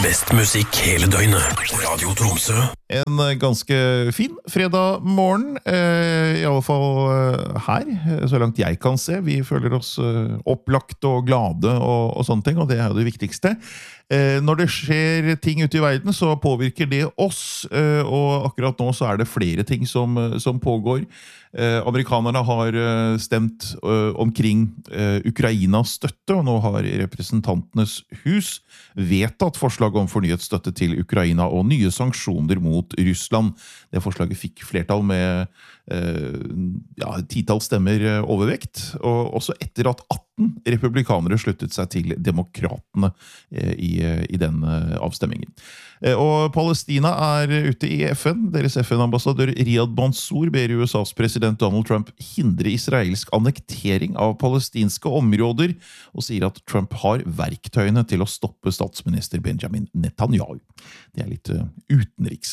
Best musikk hele døgnet. Radio Tromsø. En ganske fin fredag morgen, i alle fall her, så langt jeg kan se. Vi føler oss opplagt og glade og sånne ting, og det jo det viktigste. Når det skjer ting ute i verden, så påvirker det oss, og akkurat nå så det flere ting som pågår. Amerikanerne har stemt omkring Ukrainas støtte, og nå har representantenes hus vedtatt forslag om fornyet støtte til Ukraina og nye sanksjoner mot Russland. Det forslaget fikk flertall med 10 stemmer overvekt, og også etter at 18 republikanere sluttet seg til demokratene i den avstemmingen. Og Palestina ute i FN. Deres FN-ambassadør Riyad Mansour ber USAs president Donald Trump hindre israelsk annektering av palestinske områder, og sier at Trump har verktøyene til å stoppe statsminister Benjamin Netanyahu. Det litt utenriks.